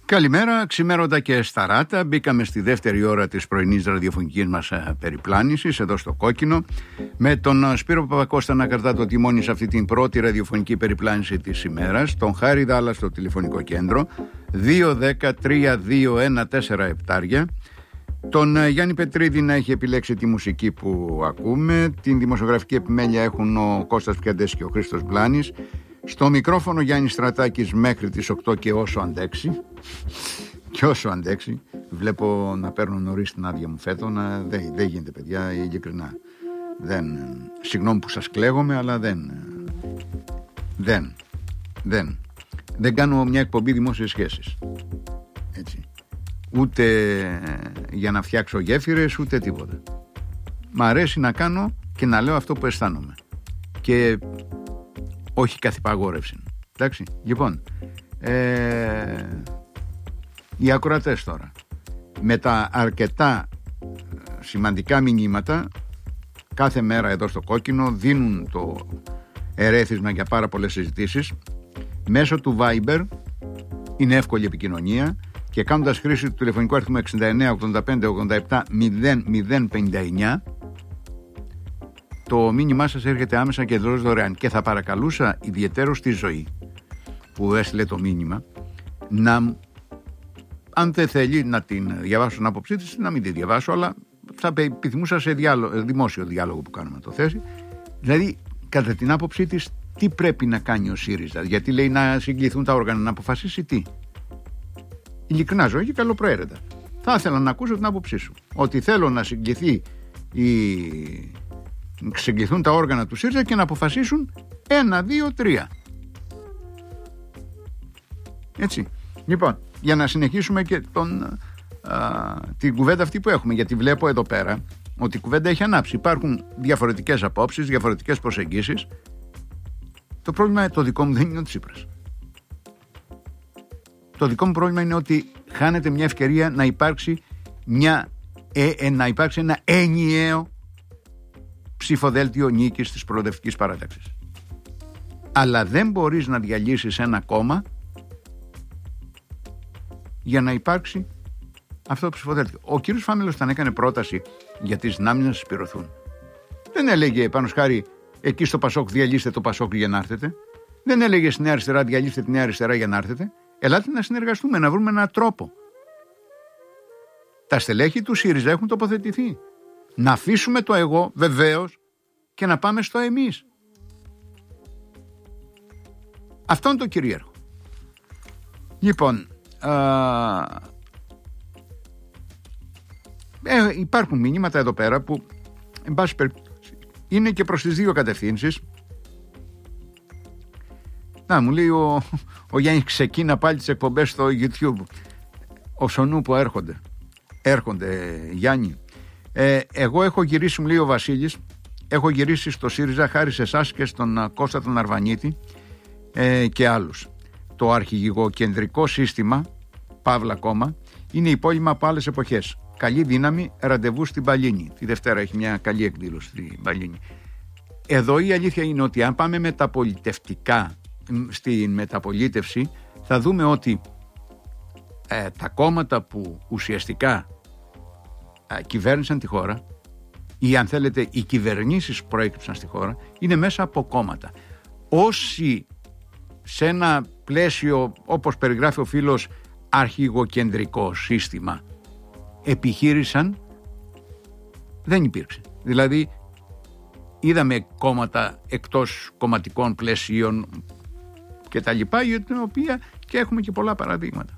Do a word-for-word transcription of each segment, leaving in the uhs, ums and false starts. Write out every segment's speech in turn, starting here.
Καλημέρα, ξημέρωτα και σταράτα. Μπήκαμε στη δεύτερη ώρα της πρωινής ραδιοφωνικής μας περιπλάνησης εδώ στο Κόκκινο, με τον Σπύρο Παπακώστα να κρατά το τιμόνι σε αυτή την πρώτη ραδιοφωνική περιπλάνηση της ημέρας, τον Χάρη Δάλλα στο τηλεφωνικό κέντρο δύο δέκα τρία δύο ένα τέσσερα επτάρια, τον Γιάννη Πετρίδη να έχει επιλέξει τη μουσική που ακούμε, την δημοσιογραφική επιμέλεια έχουν ο Κώστας Πιαντές και ο Χρήστος Μπλάνης. Στο μικρόφωνο Γιάννης Στρατάκης μέχρι τις οκτώ και όσο αντέξει. Και όσο αντέξει. Βλέπω να παίρνω νωρίς την άδεια μου φέτο. Δεν δε γίνεται, παιδιά, ειλικρινά. Δεν, συγγνώμη που σας κλαίγομαι, αλλά δεν. Δεν. Δεν. Δεν κάνω μια εκπομπή δημόσιες σχέσεις. Έτσι. Ούτε για να φτιάξω γέφυρες, ούτε τίποτα. Μ' αρέσει να κάνω και να λέω αυτό που αισθάνομαι. Και όχι καθυπαγόρευση. Εντάξει, λοιπόν, ε, οι ακροατές τώρα, με τα αρκετά σημαντικά μηνύματα, κάθε μέρα εδώ στο Κόκκινο δίνουν το ερέθισμα για πάρα πολλές συζητήσεις. Μέσω του Viber είναι εύκολη επικοινωνία και κάνοντας χρήση του τηλεφωνικού αριθμού εξήντα εννέα ογδόντα πέντε ογδόντα επτά μηδέν μηδέν πενήντα εννέα, το μήνυμά σας έρχεται άμεσα και εντελώς δωρεάν. Και θα παρακαλούσα ιδιαιτέρως στη Ζωή που έστειλε το μήνυμα να, αν δεν θέλει να την διαβάσω την άποψή της, να μην τη διαβάσω, αλλά θα επιθυμούσα σε διάλογο, δημόσιο διάλογο που κάνουμε να το θέσει. Δηλαδή, κατά την άποψή της, τι πρέπει να κάνει ο ΣΥΡΙΖΑ, γιατί λέει να συγκληθούν τα όργανα, να αποφασίσει τι. Ειλικρινά, Ζωή, και καλοπροαίρετα. Θα ήθελα να ακούσω την άποψή σου. Ότι θέλω να συγκληθεί η... συγκληθούν τα όργανα του ΣΥΡΙΖΑ και να αποφασίσουν ένα, δύο, τρία. Έτσι. Λοιπόν, για να συνεχίσουμε και τον, α, την κουβέντα αυτή που έχουμε, γιατί βλέπω εδώ πέρα ότι η κουβέντα έχει ανάψει. Υπάρχουν διαφορετικές απόψεις, διαφορετικές προσεγγίσεις. Το πρόβλημα το δικό μου δεν είναι ο Τσίπρας. Το δικό μου πρόβλημα είναι ότι χάνεται μια ευκαιρία να υπάρξει, μια, ε, ε, να υπάρξει ένα ενιαίο ψηφοδέλτιο νίκης της προοδευτικής παράταξης. Αλλά δεν μπορείς να διαλύσεις ένα κόμμα για να υπάρξει αυτό το ψηφοδέλτιο. Ο κύριος Φάμελος, όταν έκανε πρόταση για τις δυνάμεις να συσπηρωθούν, δεν έλεγε πάνω σχάρι εκεί στο Πασόκ διαλύστε το Πασόκ για να έρθετε. Δεν έλεγε στη Νέα Αριστερά διαλύστε τη Νέα Αριστερά για να έρθετε. Ελάτε να συνεργαστούμε, να βρούμε έναν τρόπο. Τα στελέχη του ΣΥΡΙΖΑ έχουν τοποθετηθεί. Να αφήσουμε το εγώ, βεβαίως, και να πάμε στο εμείς. Αυτό είναι το κυρίαρχο. Λοιπόν, α, ε, υπάρχουν μηνύματα εδώ πέρα που, εν πάση περιπτώσει, είναι και προς τις δύο κατευθύνσεις. Να, μου λέει ο, ο Γιάννης, ξεκίνα πάλι τις εκπομπές στο YouTube. Ο Σονού που έρχονται. Έρχονται, Γιάννη. Ε, εγώ έχω γυρίσει, μου λέει ο Βασίλης, έχω γυρίσει στο ΣΥΡΙΖΑ χάρη σε εσάς και στον Κώστα τον Αρβανίτη ε, και άλλους. Το αρχηγοκεντρικό σύστημα, παύλα κόμμα, είναι υπόλοιμα από άλλες εποχές. Καλή δύναμη, ραντεβού στην Παλίνη. Τη Δευτέρα έχει μια καλή εκδήλωση στην Παλίνη. Εδώ η αλήθεια είναι ότι αν πάμε μεταπολιτευτικά στην μεταπολίτευση, θα δούμε ότι ε, τα κόμματα που ουσιαστικά κυβέρνησαν τη χώρα, ή αν θέλετε οι κυβερνήσεις που προέκυψαν στη χώρα, είναι μέσα από κόμματα. Όσοι σε ένα πλαίσιο, όπως περιγράφει ο φίλος, αρχηγοκεντρικό σύστημα επιχείρησαν, δεν υπήρξε. Δηλαδή είδαμε κόμματα εκτός κομματικών πλαισίων και τα λοιπά, για την οποία και έχουμε και πολλά παραδείγματα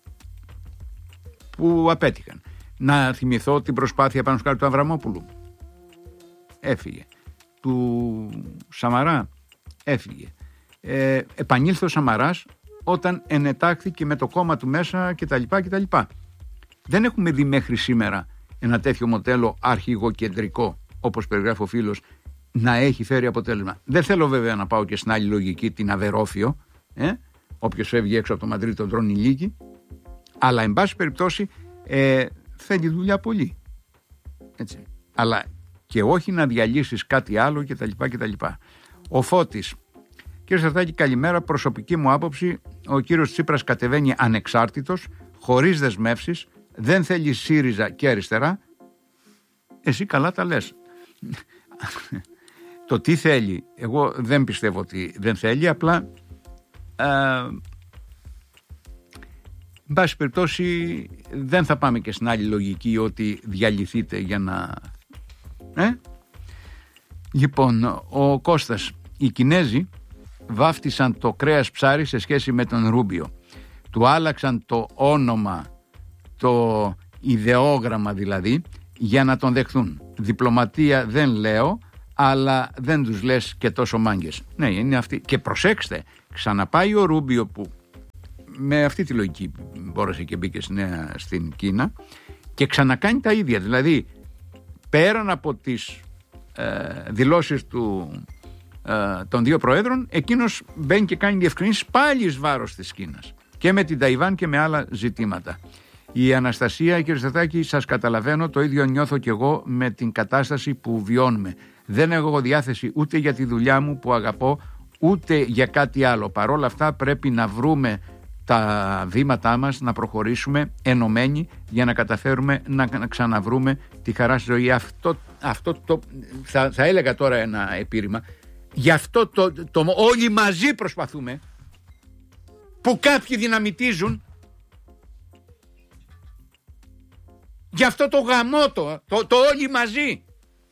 που απέτυχαν. Να θυμηθώ την προσπάθεια πάνω σκάρι του Αβραμόπουλου. Έφυγε. Του Σαμαρά. Έφυγε. Ε, επανήλθε ο Σαμαράς όταν ενετάχθηκε με το κόμμα του μέσα κτλ. κτλ. Δεν έχουμε δει μέχρι σήμερα ένα τέτοιο μοντέλο αρχηγοκεντρικό, όπως περιγράφει ο φίλος, να έχει φέρει αποτέλεσμα. Δεν θέλω βέβαια να πάω και στην άλλη λογική, την Αβερόφιο. Ε? Όποιος φεύγει έξω από το Μαδρίτη τον τρώνε ηλίκη. Αλλά εν πάση περιπτώσει ε, θέλει δουλειά πολύ. Έτσι. Αλλά και όχι να διαλύσεις κάτι άλλο κτλ. κτλ. Ο Φώτης. Κύριε Στρατάκη, καλημέρα. Προσωπική μου άποψη, ο κύριος Τσίπρας κατεβαίνει ανεξάρτητος, χωρίς δεσμεύσεις, δεν θέλει ΣΥΡΙΖΑ και αριστερά. Εσύ καλά τα λες. Το τι θέλει, εγώ δεν πιστεύω ότι δεν θέλει, απλά ε, εν πάση περιπτώσει δεν θα πάμε και στην άλλη λογική ότι διαλυθείτε για να... Ε? Λοιπόν, ο Κώστας, οι Κινέζοι βάφτισαν το κρέας ψάρι σε σχέση με τον Ρούμπιο. Του άλλαξαν το όνομα, το ιδεόγραμμα δηλαδή, για να τον δεχθούν. Διπλωματία δεν λέω, αλλά δεν τους λες και τόσο μάγκες. Ναι, είναι αυτή. Και προσέξτε, ξαναπάει ο Ρούμπιο που με αυτή τη λογική μπόρεσε και μπήκε στην Κίνα και ξανακάνει τα ίδια. Δηλαδή, πέραν από τις ε, δηλώσεις του, ε, των δύο προέδρων, εκείνος μπαίνει και κάνει διευκρινήσεις πάλι εις βάρος της Κίνας. Και με την Ταϊβάν και με άλλα ζητήματα. Η Αναστασία, κύριε Στρατάκη, σας καταλαβαίνω, το ίδιο νιώθω κι εγώ με την κατάσταση που βιώνουμε. Δεν έχω διάθεση ούτε για τη δουλειά μου που αγαπώ, ούτε για κάτι άλλο. Παρ' όλα αυτά πρέπει να βρούμε τα βήματά μας, να προχωρήσουμε ενωμένοι για να καταφέρουμε να ξαναβρούμε τη χαρά στη ζωή. Αυτό, αυτό το, θα, θα έλεγα τώρα ένα επίρρημα, γι' αυτό το, το, το όλοι μαζί προσπαθούμε, που κάποιοι δυναμητίζουν, γι' αυτό το γαμώτο, το, το όλοι μαζί.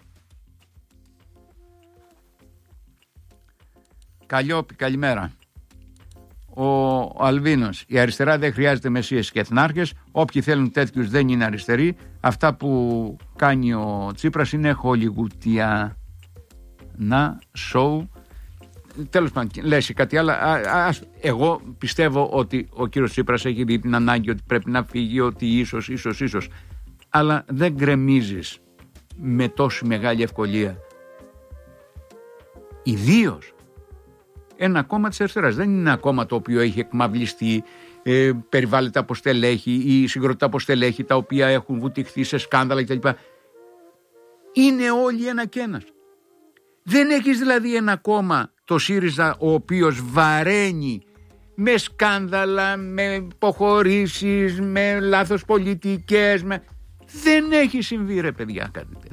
Καλλιόπη, καλημέρα. Ο Αλβίνος, η αριστερά δεν χρειάζεται μεσίες και εθνάρχες. Όποιοι θέλουν τέτοιους δεν είναι αριστεροί. Αυτά που κάνει ο Τσίπρας είναι χολιγουτιανά σοου. Τέλος πάντων, λες κάτι άλλο. Εγώ πιστεύω ότι ο κύριος Τσίπρας έχει δει την ανάγκη ότι πρέπει να φύγει, ότι ίσως, ίσως, ίσως. Αλλά δεν γκρεμίζεις με τόση μεγάλη ευκολία. Ιδίως ένα κόμμα της αριστεράς. Δεν είναι ένα κόμμα το οποίο έχει εκμαυλιστεί, ε, περιβάλλεται από στελέχη ή συγκροτείται από στελέχη τα οποία έχουν βουτυχθεί σε σκάνδαλα κτλ. Είναι όλοι ένα και ένας. Δεν έχεις δηλαδή ένα κόμμα, το ΣΥΡΙΖΑ, ο οποίος βαραίνει με σκάνδαλα, με υποχωρήσεις, με λάθος πολιτικές. Με... Δεν έχει συμβεί, ρε παιδιά, κάτι τέτοιο.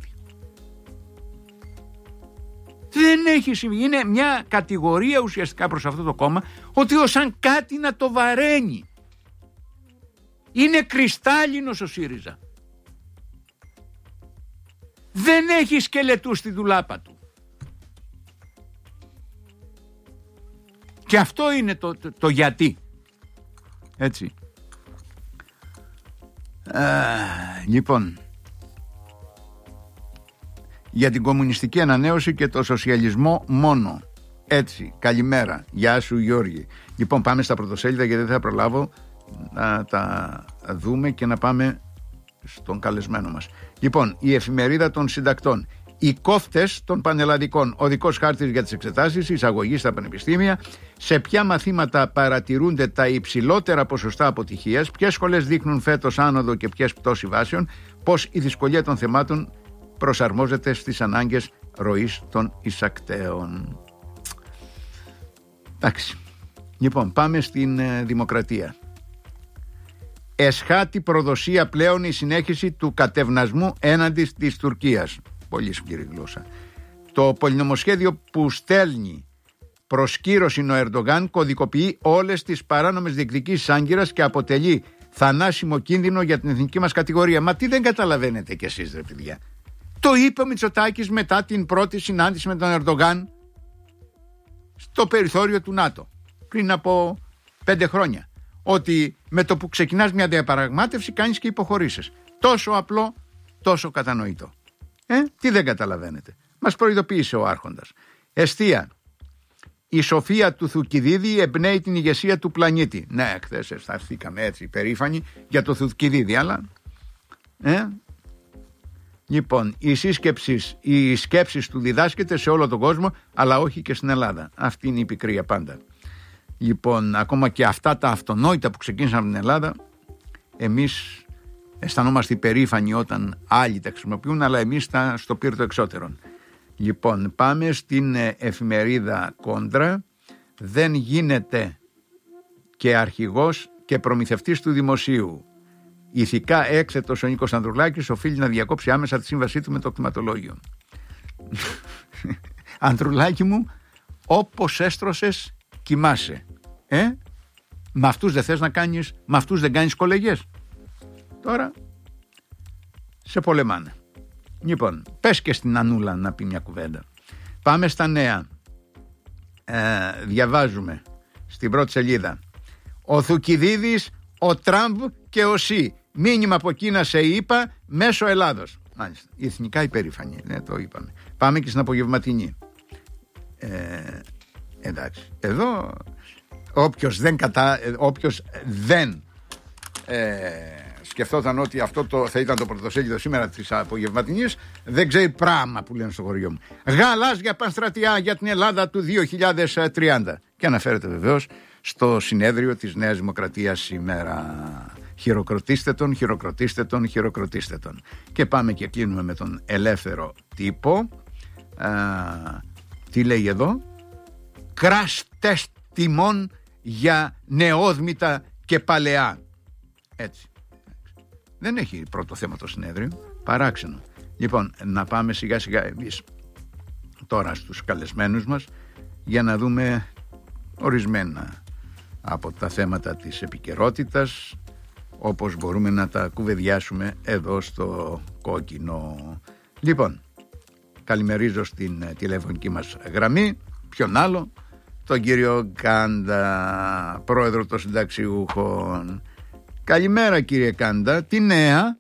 Δεν έχει συμβεί. Είναι μια κατηγορία ουσιαστικά προς αυτό το κόμμα ότι όσαν κάτι να το βαραίνει. Είναι κρυστάλλινος ο ΣΥΡΙΖΑ. Δεν έχει σκελετούς στη δουλάπα του. Και αυτό είναι το, το, το γιατί. Έτσι. Α, λοιπόν, για την κομμουνιστική ανανέωση και το σοσιαλισμό μόνο. Έτσι, καλημέρα. Γεια σου Γιώργη. Λοιπόν, πάμε στα πρωτοσέλιδα γιατί δεν θα προλάβω να τα δούμε και να πάμε στον καλεσμένο μας. Λοιπόν, η εφημερίδα των συντακτών. Οι κόφτες των πανελλαδικών. Οδικός χάρτης για τις εξετάσεις, εισαγωγή στα πανεπιστήμια. Σε ποια μαθήματα παρατηρούνται τα υψηλότερα ποσοστά αποτυχίας. Ποιες σχολές δείχνουν φέτος άνοδο και ποιες πτώση βάσεων. Πώς η δυσκολία των θεμάτων προσαρμόζεται στις ανάγκες ροής των εισακτέων. Εντάξει. Λοιπόν, πάμε στην ε, Δημοκρατία. Εσχάτη προδοσία πλέον η συνέχιση του κατευνασμού έναντι της Τουρκίας. Πολύ σκληρή γλώσσα. Το πολυνομοσχέδιο που στέλνει προς κύρωση ο Ερντογάν κωδικοποιεί όλες τις παράνομες διεκδικήσεις Άγκυρας και αποτελεί θανάσιμο κίνδυνο για την εθνική μας κατηγορία. Μα τι δεν καταλαβαίνετε κι εσείς, ρε παιδιά. Το είπε ο Μητσοτάκης μετά την πρώτη συνάντηση με τον Ερντογάν στο περιθώριο του ΝΑΤΟ πριν από πέντε χρόνια. Ότι με το που ξεκινάς μια διαπραγμάτευση κάνεις και υποχωρήσεις. Τόσο απλό, τόσο κατανοητό. Ε, τι δεν καταλαβαίνετε. Μας προειδοποίησε ο Άρχοντας. Εστία. Η σοφία του Θουκυδίδη εμπνέει την ηγεσία του πλανήτη. Ναι, χθες αισθανθήκαμε έτσι περήφανοι για το Θουκυδίδη, αλλά... Ε, λοιπόν, η σύσκεψη, οι σκέψεις του διδάσκεται σε όλο τον κόσμο, αλλά όχι και στην Ελλάδα. Αυτή είναι η πικρία πάντα. Λοιπόν, ακόμα και αυτά τα αυτονόητα που ξεκίνησαν από την Ελλάδα, εμείς αισθανόμαστε υπερήφανοι όταν άλλοι τα χρησιμοποιούν, αλλά εμείς τα στο πύρτο εξώτερον. Λοιπόν, πάμε στην εφημερίδα Κόντρα. δεν γίνεται και αρχηγός και προμηθευτής του δημοσίου. Ηθικά έκθετος ο Νίκος Ανδρουλάκης οφείλει να διακόψει άμεσα τη σύμβασή του με το κτηματολόγιο. Ανδρουλάκη μου, όπως έστρωσες κοιμάσαι. Ε? Με αυτούς δεν θες να κάνεις, με αυτούς δεν κάνεις κολεγιές. Τώρα σε πολεμάνε. Λοιπόν, πες και στην Ανούλα να πει μια κουβέντα. Πάμε στα νέα. Ε, διαβάζουμε στην πρώτη σελίδα. Ο Θουκυδίδης, ο Τραμπ και ο Σι. Μήνυμα από Κίνα σε ΗΠΑ μέσω Ελλάδος. Μάλιστα. Η εθνικά υπερήφανη. Ναι, το είπαμε. Πάμε και στην απογευματινή. Ε, εντάξει. Εδώ όποιος δεν, κατά, όποιος δεν ε, σκεφτόταν ότι αυτό το, θα ήταν το πρωτοσέλιδο σήμερα της απογευματινής, δεν ξέρει πράγμα που λένε στο χωριό μου. Γαλάζια πανστρατιά για την Ελλάδα του δύο χιλιάδες τριάντα. Και αναφέρεται βεβαίως στο συνέδριο της Νέας Δημοκρατίας σήμερα. Χειροκροτήστε τον, χειροκροτήστε τον, χειροκροτήστε τον. Και πάμε και κλείνουμε με τον ελεύθερο τύπο. Α, τι λέει εδώ? Crash test τιμών για νεόδμητα και παλαιά. Έτσι. Δεν έχει πρώτο θέμα το συνέδριο. Παράξενο. Λοιπόν, να πάμε σιγά σιγά εμείς τώρα στους καλεσμένους μας για να δούμε ορισμένα από τα θέματα της επικαιρότητας, όπως μπορούμε να τα κουβεντιάσουμε εδώ στο κόκκινο. Λοιπόν, καλημερίζω στην τηλεφωνική μας γραμμή, ποιον άλλο, τον κύριο Κάντα, πρόεδρο των συνταξιούχων. Καλημέρα κύριε Κάντα, τι νέα?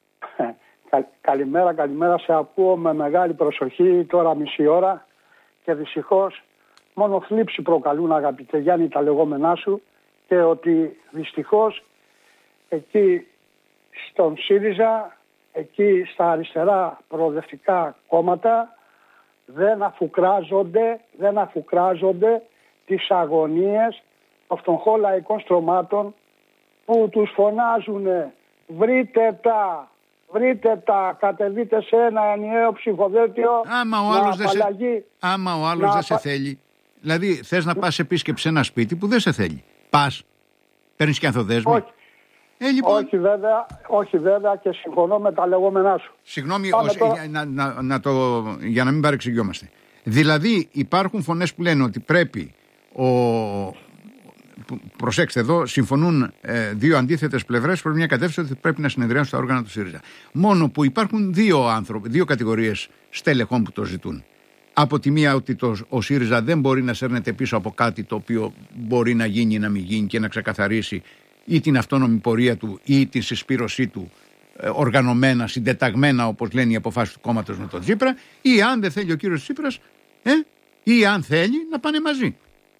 Κα, καλημέρα, καλημέρα, σε ακούω με μεγάλη προσοχή τώρα μισή ώρα και δυστυχώς μόνο θλίψη προκαλούν, αγαπητέ Γιάννη, τα λεγόμενά σου, και ότι δυστυχώς εκεί στον ΣΥΡΙΖΑ, εκεί στα αριστερά προοδευτικά κόμματα δεν αφουκράζονται, δεν αφουκράζονται τις αγωνίες των φτωχών λαϊκών στρωμάτων που τους φωνάζουν βρείτε τα, βρείτε τα, κατεβείτε σε ένα ενιαίο ψηφοδέλτιο. Άμα ο άλλος δεν σε, άμα ο άλλος δεν σε θέλει, δηλαδή θες να πας επίσκεψη σε ένα σπίτι που δεν σε θέλει, πας, παίρνεις και ανθοδέσμη. Όχι. Ε, λοιπόν. όχι, βέβαια, όχι βέβαια και συμφωνώ με τα λεγόμενά σου. Συγγνώμη, ως, το... να, να, να το, για να μην παρεξηγιόμαστε. Δηλαδή υπάρχουν φωνές που λένε ότι πρέπει ο... Προσέξτε εδώ, συμφωνούν ε, δύο αντίθετες πλευρές προς μια κατεύθυνση ότι πρέπει να συνεδριάσουν στα όργανα του ΣΥΡΙΖΑ. Μόνο που υπάρχουν δύο άνθρωποι, δύο κατηγορίες στέλεχων που το ζητούν. Από τη μία ότι το, ο ΣΥΡΙΖΑ δεν μπορεί να σέρνεται πίσω από κάτι το οποίο μπορεί να γίνει ή να μην γίνει και να ξεκαθαρίσει ή την αυτόνομη πορεία του ή την συσπήρωσή του ε, οργανωμένα, συντεταγμένα όπως λένε οι αποφάσεις του κόμματος με τον Τσίπρα, ή αν δεν θέλει ο κύριος Τσίπρας ε, ή αν θέλει να πάνε μαζί.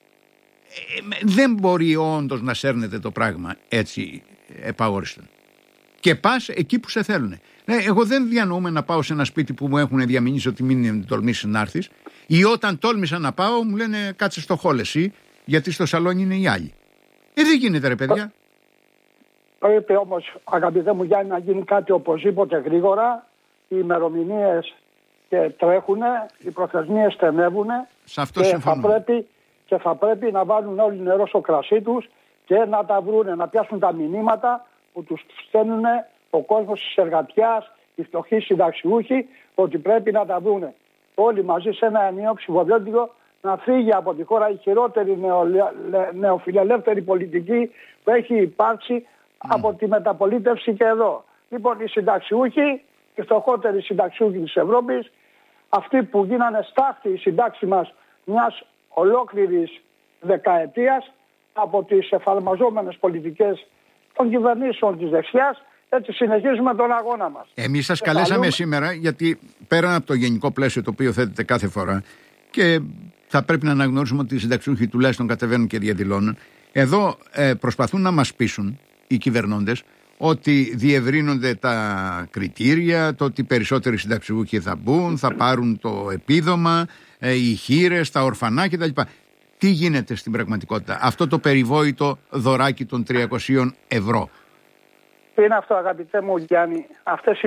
Ε, δεν μπορεί όντως να σέρνεται το πράγμα έτσι επαόριστον. Και πας εκεί που σε θέλουν. Ε, εγώ δεν διανοούμε να πάω σε ένα σπίτι που μου έχουν διαμηνήσει ότι μην τολμήσεις να έρθεις, ή όταν τόλμησα να πάω μου λένε κάτσε στο χόλ εσύ, γιατί στο σαλόνι είναι οι άλλοι. Ε, δεν γίνεται ρε παιδιά. Πρέπει όμως, αγαπητέ μου Γιάννη, να γίνει κάτι οπωσδήποτε γρήγορα. Οι ημερομηνίες τρέχουν, οι προθεσμίες στενεύουν και θα, πρέπει, και θα πρέπει να βάλουν όλοι νερό στο κρασί τους και να τα βρούνε, να πιάσουν τα μηνύματα που τους στέλνουν ο κόσμος της εργατιάς, οι φτωχοί συνταξιούχοι, ότι πρέπει να τα βρούνε. Όλοι μαζί σε ένα ενιαίο ψηφοδέλτιο να φύγει από τη χώρα η χειρότερη νεοφιλελεύθερη πολιτική που έχει υπάρξει Mm. από τη μεταπολίτευση και εδώ. Λοιπόν, οι συνταξιούχοι, οι φτωχότεροι συνταξιούχοι της Ευρώπης, αυτοί που γίνανε στάχτη η συντάξη μας μιας ολόκληρης δεκαετίας από τις εφαρμοζόμενες πολιτικές των κυβερνήσεων της δεξιάς, έτσι συνεχίζουμε τον αγώνα μας. Εμείς σας καλέσαμε καλούμε... σήμερα γιατί πέραν από το γενικό πλαίσιο το οποίο θέτεται κάθε φορά και θα πρέπει να αναγνωρίσουμε ότι οι συνταξιούχοι τουλάχιστον κατεβαίνουν και διαδηλώνουν, εδώ ε, προσπαθούν να μας πείσουν οι κυβερνώντες ότι διευρύνονται τα κριτήρια, το ότι περισσότεροι συνταξιούχοι θα μπουν, θα πάρουν το επίδομα, οι χήρες, τα ορφανά κτλ. Τι γίνεται στην πραγματικότητα, αυτό το περιβόητο δωράκι των τριακοσίων ευρώ? Είναι αυτό, αγαπητέ μου Γιάννη, αυτές οι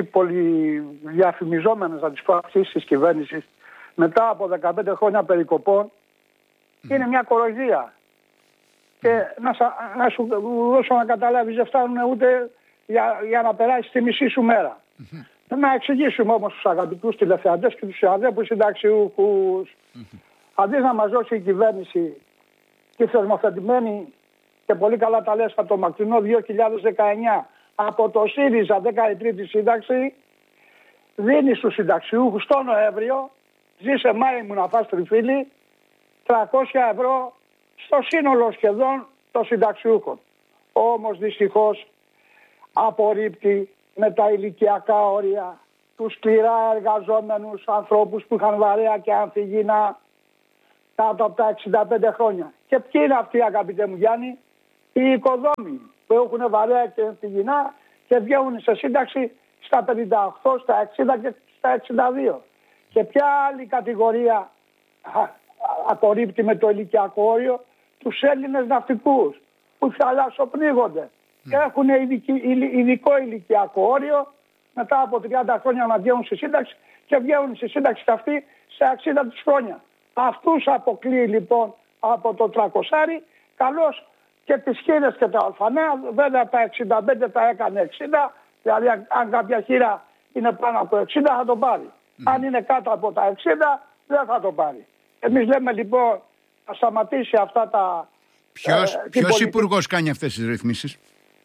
πολυδιαφημιζόμενες, να τις πω, αυτές της κυβέρνησης, μετά από δεκαπέντε χρόνια περικοπών, Mm. Είναι μια κοροϊδία. Και να, να σου δώσω να καταλάβεις, δεν φτάνουν ούτε για, για να περάσει τη μισή σου μέρα. Mm-hmm. Να εξηγήσουμε όμως τους αγαπητούς τηλεθεατές και τους αδέπους συνταξιούχους. Mm-hmm. Αντί να μας δώσει η κυβέρνηση τη θεσμοθετημένη, και πολύ καλά τα λες, από το μακρινό δύο χιλιάδες δεκαεννιά από το ΣΥΡΙΖΑ δέκατη τρίτη σύνταξη, δίνει στους συνταξιούχους το Νοέμβριο, ζήσε Μάη μου να φας τριφύλι, τριακόσια ευρώ στο σύνολο σχεδόν των συνταξιούχων. Όμως δυστυχώς απορρίπτει με τα ηλικιακά όρια τους σκληρά εργαζόμενους ανθρώπους που είχαν βαρέα και ανθυγίνα κάτω από τα εξήντα πέντε χρόνια. Και ποιοι είναι αυτοί, αγαπητέ μου Γιάννη? Οι οικοδόμοι που έχουν βαρέα και ανθυγίνα και βγαίνουν σε σύνταξη στα πενήντα οκτώ, στα εξήντα και στα εξήντα δύο. Και ποια άλλη κατηγορία απορρίπτει με το ηλικιακό όριο? Τους Έλληνες ναυτικούς που θαλασσοπνίγονται mm. και έχουν ειδικό ηλικιακό όριο, μετά από τριάντα χρόνια να βγαίνουν στη σύνταξη και βγαίνουν στη σύνταξη αυτή σε εξήντα τους χρόνια. Αυτούς αποκλείει λοιπόν από το τρακοσάρι, καλώς και τις χείρες και τα αλφανέα. Βέβαια τα εξήντα πέντε τα έκανε εξήντα, δηλαδή αν κάποια χείρα είναι πάνω από εξήντα θα το πάρει. Mm. Αν είναι κάτω από τα εξήντα δεν θα το πάρει. Εμείς λέμε λοιπόν να σταματήσει αυτά τα... Ποιος, ε, ποιος πολι... υπουργός κάνει αυτές τις ρυθμίσεις?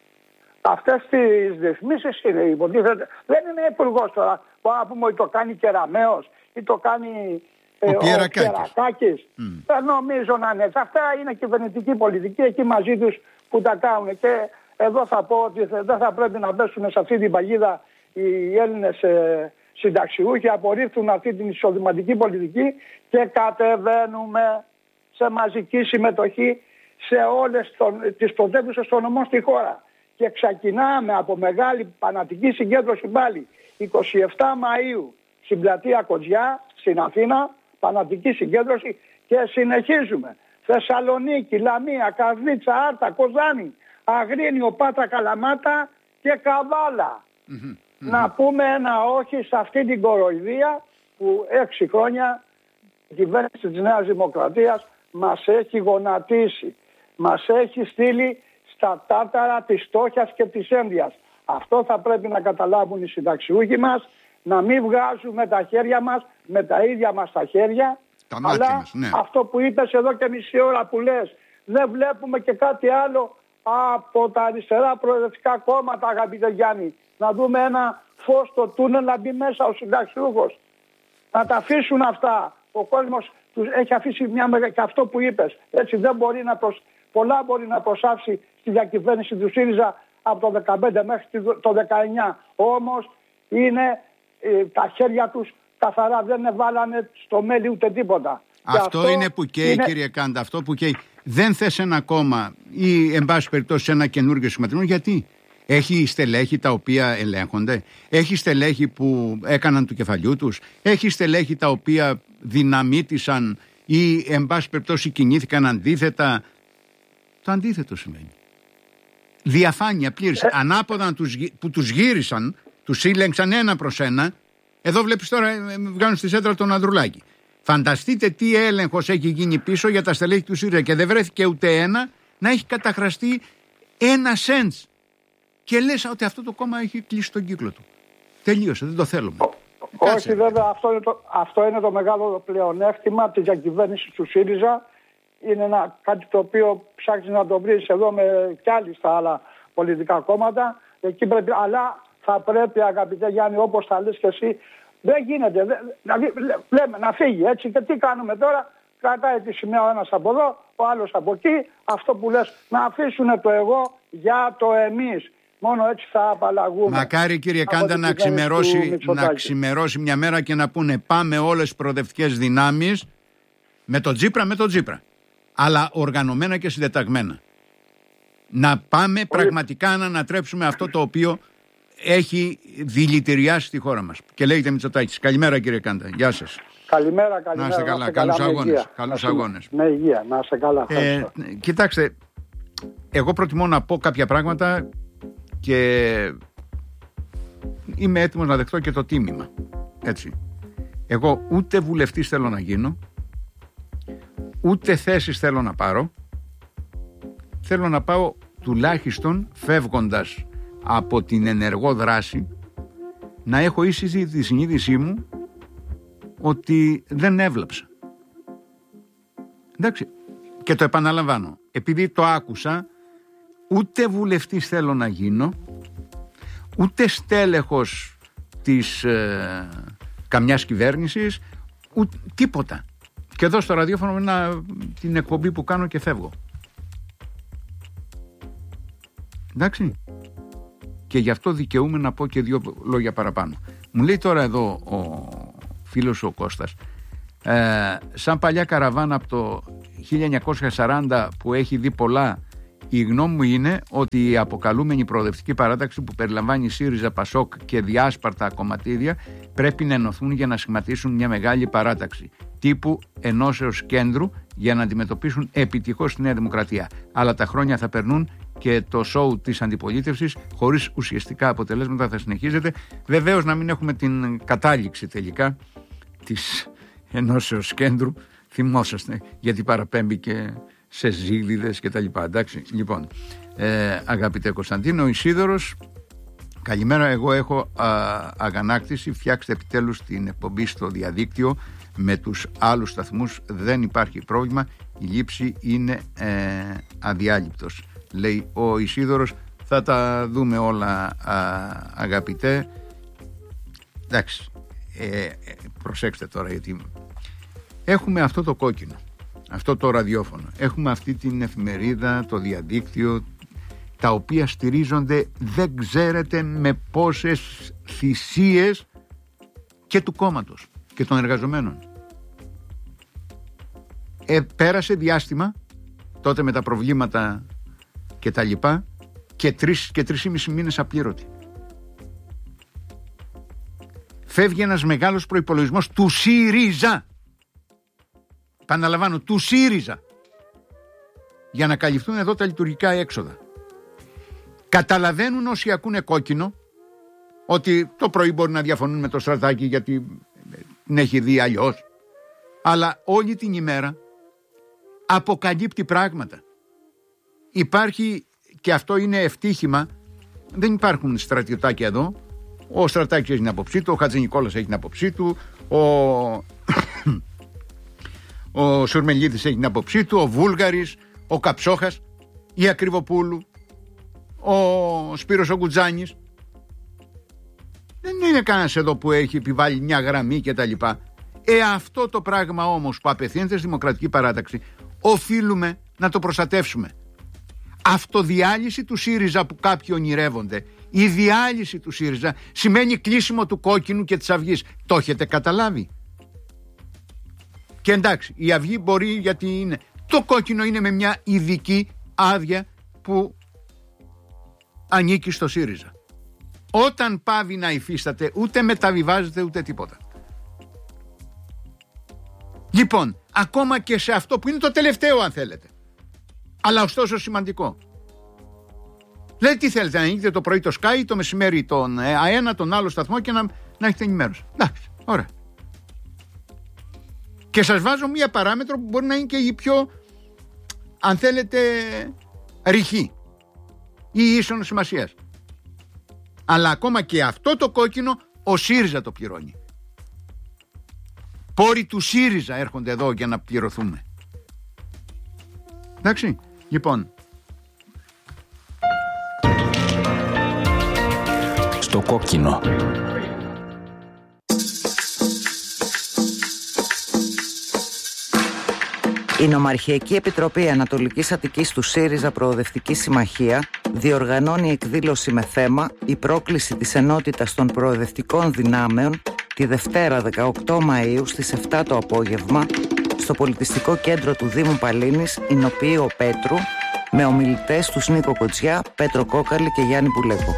Αυτές τις ρυθμίσεις είναι υποτίθεται. Δεν είναι υπουργός τώρα. Μπορεί να πούμε ότι το κάνει Κεραμέως ή το κάνει ο, ε, ο Πιερακάκης. Mm. Δεν νομίζω να είναι. Αυτά είναι κυβερνητική πολιτική εκεί μαζί τους που τα κάνουν. Και εδώ θα πω ότι δεν θα πρέπει να πέσουν σε αυτή την παγίδα οι Έλληνες ε, συνταξιούχοι, απορρίπτουν αυτή την εισοδηματική πολιτική και κατεβαίνουμε σε μαζική συμμετοχή σε όλες τον, τις πρωτεύουσες των νομών στη χώρα. Και ξεκινάμε από μεγάλη πανατική συγκέντρωση πάλι εικοστή εβδόμη Μαΐου στην πλατεία Κοτζιά, στην Αθήνα, πανατική συγκέντρωση, και συνεχίζουμε. Θεσσαλονίκη, Λαμία, Καρδίτσα, Άρτα, Κοζάνη, Αγρίνιο, Πάτρα, Καλαμάτα και Καβάλα. Mm-hmm. Να πούμε ένα όχι σε αυτή την κοροϊδία που έξι χρόνια η κυβέρνηση της Νέας Δημοκρατίας μας έχει γονατίσει. Μας έχει στείλει στα τάρταρα της φτώχειας και της ένδυας. Αυτό θα πρέπει να καταλάβουν οι συνταξιούχοι μας, να μην βγάζουμε τα χέρια μας με τα ίδια μας τα χέρια. Τα αλλά μας, ναι. Αυτό που είπες εδώ και μισή ώρα που λες, δεν βλέπουμε και κάτι άλλο από τα αριστερά προεδρευτικά κόμματα, αγαπητέ Γιάννη. Να δούμε ένα φως στο τούνελ να μπει μέσα ο συνταξιούχος. Να τα αφήσουν αυτά. Ο κόσμος τους έχει αφήσει μια μεγάλη... Και αυτό που είπες, έτσι δεν μπορεί να προσ... πολλά μπορεί να προσάψει στη διακυβέρνηση του ΣΥΡΙΖΑ από το δεκαπέντε μέχρι το δεκαεννιά. Όμως είναι ε, τα χέρια τους καθαρά, δεν βάλανε στο μέλι ούτε τίποτα. Αυτό, αυτό είναι που καίει, είναι... κύριε Κάντα, αυτό που καίει. Δεν θες ένα κόμμα ή εν πάση περιπτώσει ένα καινούργιο σχηματισμό. Γιατί? Έχει στελέχη τα οποία ελέγχονται, έχει στελέχη που έκαναν του κεφαλιού τους, έχει στελέχη τα οποία δυναμίτισαν ή εν πάση περιπτώσει κινήθηκαν αντίθετα. Το αντίθετο σημαίνει. Διαφάνεια πλήρης. Ε... Ανάποδα που τους γύρισαν, τους σύλλεγξαν ένα προς ένα. Εδώ βλέπεις τώρα βγάλουν στη σέντρα τον Ανδρουλάκη. Φανταστείτε τι έλεγχος έχει γίνει πίσω για τα στελέχη του ΣΥΡΙΖΑ και δεν βρέθηκε ούτε ένα να έχει καταχραστεί ένα σέντς. Και λες ότι αυτό το κόμμα έχει κλείσει τον κύκλο του. Τελείωσε, δεν το θέλουμε. Όχι, Κάτσε. Βέβαια, αυτό είναι, το, αυτό είναι το μεγάλο πλεονέκτημα της διακυβέρνησης του ΣΥΡΙΖΑ. Είναι ένα, κάτι το οποίο ψάχνεις να το βρεις εδώ με κι άλλοι στα άλλα πολιτικά κόμματα. Εκεί πρέπει, αλλά θα πρέπει, αγαπητέ Γιάννη, όπως θα λες και εσύ, δεν γίνεται. Δηλαδή, λέμε να φύγει έτσι. Και τι κάνουμε τώρα? Κρατάει τη σημαία ο ένας από εδώ, ο άλλος από εκεί. Αυτό που λες, να αφήσουν το εγώ για το εμείς. Μόνο έτσι θα απαλλαγούμε. Μακάρι, κύριε Κάντα, να ξημερώσει, να ξημερώσει μια μέρα και να πούνε πάμε όλες τις προοδευτικές δυνάμεις με τον Τσίπρα, με τον Τσίπρα. Αλλά οργανωμένα και συντεταγμένα. Να πάμε Πολύ... πραγματικά να ανατρέψουμε αυτό το οποίο έχει δηλητηριάσει τη χώρα μας. Και λέγεται Μητσοτάκης. Καλημέρα, κύριε Κάντα. Γεια σας. Καλημέρα, καλημέρα. Να είστε καλά. καλά Καλούς αγώνες. Καλούς αγώνες. Με υγεία. Να είστε καλά. Ε, κοιτάξτε, εγώ προτιμώ να πω κάποια πράγματα και είμαι έτοιμος να δεχτώ και το τίμημα. Έτσι. Εγώ ούτε βουλευτής θέλω να γίνω, ούτε θέσεις θέλω να πάρω. Θέλω να πάω τουλάχιστον, φεύγοντας από την ενεργό δράση, να έχω ίσχυση τη συνείδησή μου ότι δεν έβλαψα. Εντάξει, και το επαναλαμβάνω, επειδή το άκουσα, ούτε βουλευτής θέλω να γίνω, ούτε στέλεχος της ε, καμιάς κυβέρνησης, ούτε τίποτα. Και εδώ στο ραδιόφωνο είναι την εκπομπή που κάνω και φεύγω. Εντάξει. Και γι' αυτό δικαιούμαι να πω και δύο λόγια παραπάνω. Μου λέει τώρα εδώ ο φίλος ο Κώστας, ε, σαν παλιά καραβάνα από το χίλια εννιακόσια σαράντα που έχει δει πολλά, η γνώμη μου είναι ότι η αποκαλούμενη προοδευτική παράταξη που περιλαμβάνει ΣΥΡΙΖΑ, ΠΑΣΟΚ και διάσπαρτα κομματίδια πρέπει να ενωθούν για να σχηματίσουν μια μεγάλη παράταξη τύπου ενώσεως κέντρου για να αντιμετωπίσουν επιτυχώς τη Νέα Δημοκρατία. Αλλά τα χρόνια θα περνούν και το σοου της αντιπολίτευσης χωρίς ουσιαστικά αποτελέσματα θα συνεχίζεται. Βεβαίως να μην έχουμε την κατάληξη τελικά της ενώσεως κέντρου, θυμόσαστε, γιατί παραπέμπει και σε ζήλιδες και τα λοιπά. Εντάξει, λοιπόν, ε, αγαπητέ Κωνσταντίνο, ο Ισίδωρος, καλημέρα, εγώ έχω α, αγανάκτηση, φτιάξτε επιτέλους την εκπομπή στο διαδίκτυο με τους άλλους σταθμούς, δεν υπάρχει πρόβλημα, η λήψη είναι ε, αδιάλειπτος, λέει ο Ισίδωρος. Θα τα δούμε όλα, α, αγαπητέ. Εντάξει, ε, ε, προσέξτε τώρα, γιατί έχουμε αυτό το κόκκινο, αυτό το ραδιόφωνο, έχουμε αυτή την εφημερίδα, το διαδίκτυο, τα οποία στηρίζονται δεν ξέρετε με πόσες θυσίες και του κόμματος και των εργαζομένων. Ε, πέρασε διάστημα τότε με τα προβλήματα και τα λοιπά και τρεις και τρεις ή μισή μήνες απλήρωτοι. Φεύγει ένας μεγάλος προϋπολογισμός του ΣΥΡΙΖΑ, επαναλαμβάνω, του ΣΥΡΙΖΑ, για να καλυφθούν εδώ τα λειτουργικά έξοδα. Καταλαβαίνουν όσοι ακούνε κόκκινο ότι το πρωί μπορεί να διαφωνούν με το Στρατάκι γιατί την έχει δει αλλιώς, αλλά όλη την ημέρα αποκαλύπτει πράγματα. Υπάρχει, και αυτό είναι ευτύχημα, δεν υπάρχουν στρατιωτάκια εδώ. Ο Στρατάκης έχει την άποψή του, ο Χατζηνικόλας έχει την άποψή του, ο, ο Σουρμελίδης έχει την άποψή του, ο Βούλγαρης, ο Καψόχας, η Ακριβοπούλου, ο Σπύρος ο Γκουτζάνης. Δεν είναι κανένας εδώ που έχει επιβάλει μια γραμμή και τα λοιπά. Ε, αυτό το πράγμα όμως που απευθύνεται στη Δημοκρατική Παράταξη οφείλουμε να το προστατεύσουμε. Αυτοδιάλυση του ΣΥΡΙΖΑ που κάποιοι ονειρεύονται, η διάλυση του ΣΥΡΙΖΑ σημαίνει κλείσιμο του κόκκινου και της Αυγής. Το έχετε καταλάβει? Και εντάξει, η Αυγή μπορεί, γιατί είναι, το κόκκινο είναι με μια ειδική άδεια που ανήκει στο ΣΥΡΙΖΑ. Όταν πάβει να υφίσταται, ούτε μεταβιβάζεται ούτε τίποτα. Λοιπόν, ακόμα και σε αυτό που είναι το τελευταίο, αν θέλετε, αλλά ωστόσο σημαντικό, λέτε τι θέλετε, να ανοίγετε το πρωί το Sky, το μεσημέρι τον ΑΕΝΑ, τον άλλο σταθμό και να, να έχετε ενημέρωση. Εντάξει, ωραία. Και σας βάζω μία παράμετρο που μπορεί να είναι και η πιο, αν θέλετε, ρηχή ή ίσονος σημασίας. Αλλά ακόμα και αυτό το κόκκινο ο ΣΥΡΙΖΑ το πληρώνει. Πόροι του ΣΥΡΙΖΑ έρχονται εδώ για να πληρωθούμε. Εντάξει, λοιπόν. Στο κόκκινο. Η Νομαρχιακή Επιτροπή Ανατολικής Αττικής του ΣΥΡΙΖΑ Προοδευτική Συμμαχία διοργανώνει εκδήλωση με θέμα «Η πρόκληση της ενότητας των προοδευτικών δυνάμεων» τη Δευτέρα δεκαοκτώ Μαΐου στις επτά το απόγευμα στο Πολιτιστικό Κέντρο του Δήμου Παλίνης, Ηνοποιείο Πέτρου, με ομιλητές τους Νίκο Κοτζιά, Πέτρο Κόκαλη και Γιάννη Πουλέκο.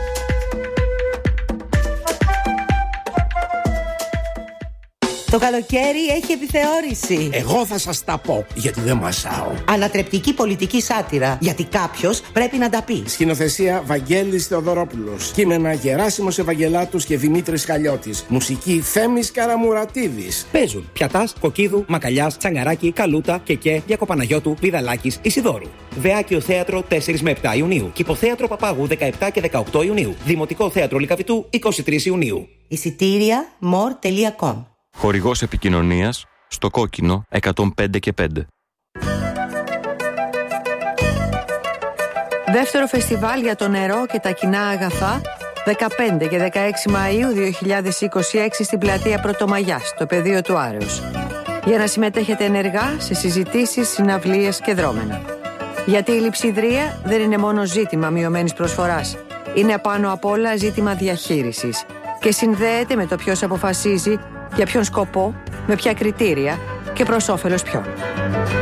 Το καλοκαίρι έχει επιθεώρηση. Εγώ θα σας τα πω, γιατί δεν μασάω. Ανατρεπτική πολιτική σάτυρα, γιατί κάποιος πρέπει να τα πει. Σκηνοθεσία Βαγγέλης Θεοδωρόπουλος. Κείμενα Γεράσιμος Ευαγγελάτους και Δημήτρης Χαλιώτης. Μουσική Θέμης Καραμουρατίδης. Παίζουν Πιατάς, Κοκκίδου, Μακαλιάς, Τσαγκαράκη, Καλούτα, Κεκέ, Διακοπαναγιώτου, Πηδαλάκης, Ισιδώρου. Βεάκιο Θέατρο τέσσερα με επτά Ιουνίου. Κηποθέατρο Παπάγου δεκαεπτά και δεκαοκτώ Ιουνίου. Δημοτικό Θέατρο Λυκαβητού είκοσι τρεις Ιουνίου. Εισιτήρια more τελεία com. Χορηγός επικοινωνίας στο Κόκκινο εκατόν πέντε και πέντε. Δεύτερο φεστιβάλ για το νερό και τα κοινά αγαθά, δεκαπέντε και δεκαέξι Μαΐου δύο χιλιάδες είκοσι έξι στην πλατεία Πρωτομαγιάς, στο πεδίο του Άρεως. Για να συμμετέχετε ενεργά σε συζητήσεις, συναυλίες και δρόμενα. Γιατί η λειψιδρία δεν είναι μόνο ζήτημα μειωμένης προσφοράς. Είναι πάνω απ' όλα ζήτημα διαχείρισης και συνδέεται με το ποιος αποφασίζει για ποιον σκοπό, με ποια κριτήρια και προς όφελος ποιον.